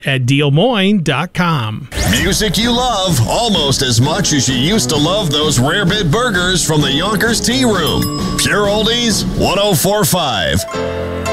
at DealMoine.com. Music you love almost as much as you used to love those rare bit burgers from the Yonkers Tea Room. Pure Oldies 104.5.